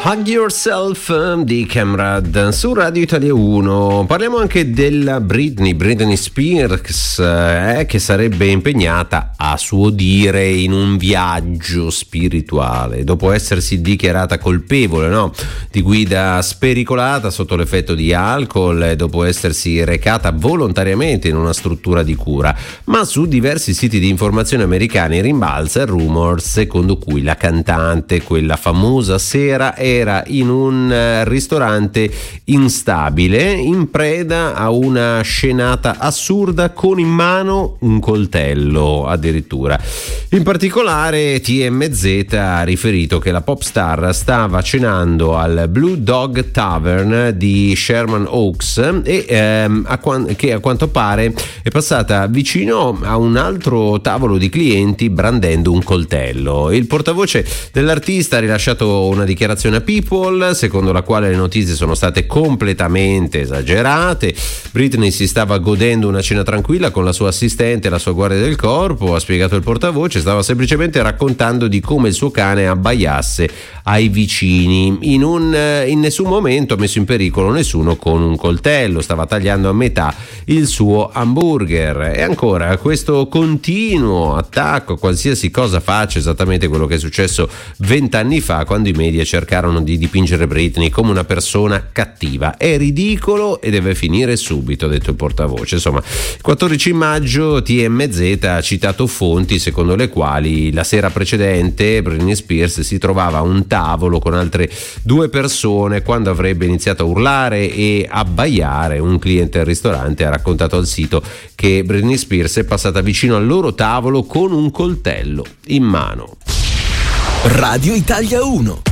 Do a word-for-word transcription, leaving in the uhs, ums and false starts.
Hug Yourself di Camrad su Radio Italia uno. Parliamo anche della Britney, Britney Spears, eh, che sarebbe impegnata a suo dire in un viaggio spirituale dopo essersi dichiarata colpevole, no? di guida spericolata sotto l'effetto di alcol e dopo essersi recata volontariamente in una struttura di cura. Ma su diversi siti di informazione americani rimbalza il rumor secondo cui la cantante quella famosa sera era in un ristorante instabile, in preda a una scenata assurda con in mano un coltello addirittura. In particolare T M Z ha riferito che la pop star stava cenando al Blue Dog Tavern di Sherman Oaks e ehm, a qu- che a quanto pare è passata vicino a un altro tavolo di clienti brandendo un coltello. Il portavoce dell'artista ha rilasciato una dichiarazione a People secondo la quale le notizie sono state completamente esagerate. Britney si stava godendo una cena tranquilla con la sua assistente e la sua guardia del corpo, ha spiegato il portavoce, stava semplicemente raccontando di come il suo cane abbaiasse ai vicini. In, un, in nessun momento ha messo in pericolo nessuno con un coltello, stava tagliando a metà il suo hamburger. E ancora questo continuo attacco a qualsiasi cosa faccia, esattamente quello che è successo vent'anni fa quando i media cercarono di dipingere Britney come una persona cattiva. È ridicolo e deve finire subito, ha detto il portavoce. Insomma, il quattordici maggio T M Z ha citato fonti secondo le quali la sera precedente Britney Spears si trovava a un tavolo con altre due persone quando avrebbe iniziato a urlare e abbaiare. Un cliente al ristorante ha raccontato al sito che Britney Spears è passata vicino al loro tavolo con un coltello in mano. Radio Italia uno.